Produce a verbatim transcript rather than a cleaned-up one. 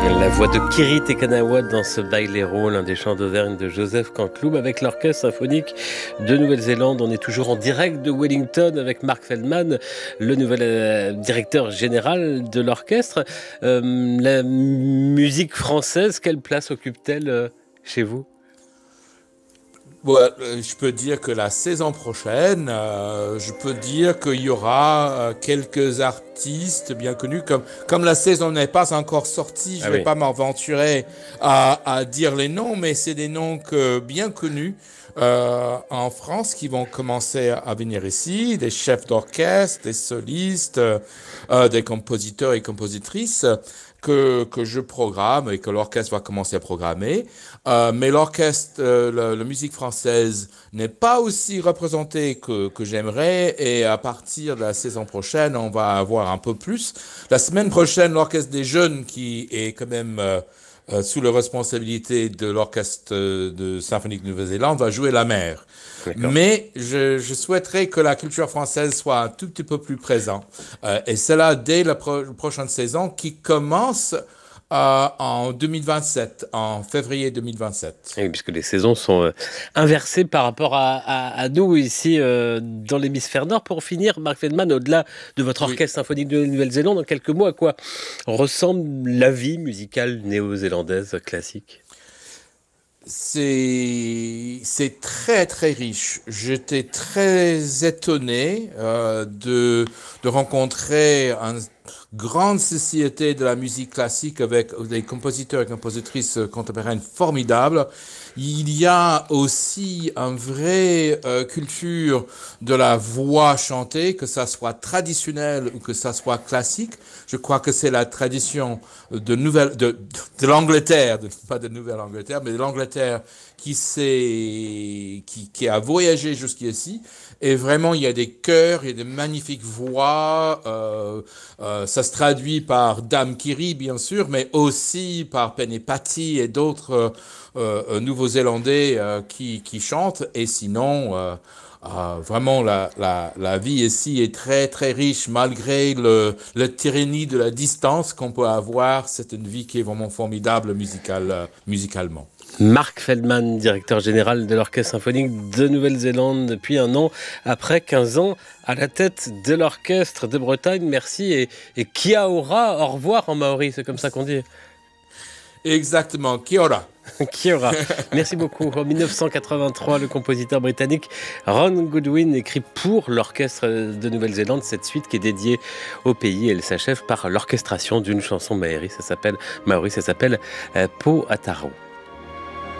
La voix de Kiri Te Kanawa dans ce Bailero, l'un des chants d'Auvergne de Joseph Canteloup, avec l'Orchestre Symphonique de Nouvelle-Zélande. On est toujours en direct de Wellington avec Mark Feldman, le nouvel euh, directeur général de l'orchestre. Euh, la musique française, quelle place occupe-t-elle euh, chez vous ? Bon, euh, je peux dire que la saison prochaine, euh, je peux dire qu'il y aura euh, quelques artistes bien connus. Comme, comme la saison n'est pas encore sortie, je Ah ne vais oui. pas m'aventurer à, à dire les noms, mais c'est des noms que, bien connus euh, en France qui vont commencer à venir ici, des chefs d'orchestre, des solistes, euh, des compositeurs et compositrices que, que je programme et que l'orchestre va commencer à programmer. Euh, mais l'orchestre, euh, la, la musique française n'est pas aussi représentée que, que j'aimerais, et à partir de la saison prochaine, on va avoir un peu plus. La semaine prochaine, l'orchestre des jeunes, qui est quand même euh, euh, sous la responsabilité de l'orchestre de symphonique de Nouvelle-Zélande, va jouer la mer. D'accord. Mais je, je souhaiterais que la culture française soit un tout petit peu plus présente. Euh, et cela dès la pro- prochaine saison qui commence euh, en deux mille vingt-sept, en février deux mille vingt-sept. Oui, puisque les saisons sont euh, inversées par rapport à, à, à nous ici euh, dans l'hémisphère nord. Pour finir, Mark Feldman, au-delà de votre Oui. orchestre symphonique de Nouvelle-Zélande, en quelques mots, à quoi ressemble la vie musicale néo-zélandaise classique ? C'est, c'est très très riche. J'étais très étonné euh, de, de rencontrer une grande société de la musique classique avec des compositeurs et compositrices contemporaines formidables. Il y a aussi une vraie euh, culture de la voix chantée, que ça soit traditionnel ou que ça soit classique. Je crois que c'est la tradition de nouvelle, de, de l'Angleterre, de, pas de Nouvelle-Angleterre, mais de l'Angleterre qui s'est, qui, qui a voyagé jusqu'ici. Et vraiment, il y a des chœurs, il y a des magnifiques voix. Euh, euh, ça se traduit par Dame Kiri, bien sûr, mais aussi par Penny Patty et d'autres euh, euh, Nouveaux-Zélandais euh, qui, qui chantent. Et sinon, euh, euh, vraiment, la, la, la vie ici est très, très riche, malgré le, le tyrannie de la distance qu'on peut avoir. C'est une vie qui est vraiment formidable musical, euh, musicalement. Mark Feldman, directeur général de l'Orchestre Symphonique de Nouvelle-Zélande depuis un an, après quinze ans à la tête de l'Orchestre de Bretagne. Merci et, et kia ora, au revoir en maori, c'est comme ça qu'on dit. Exactement, kia ora. Kia ora. Merci beaucoup. En dix-neuf cent quatre-vingt-trois, le compositeur britannique Ron Goodwin écrit pour l'Orchestre de Nouvelle-Zélande cette suite qui est dédiée au pays. Elle s'achève par l'orchestration d'une chanson maori. Ça s'appelle Maori, ça s'appelle euh, Po Ataro.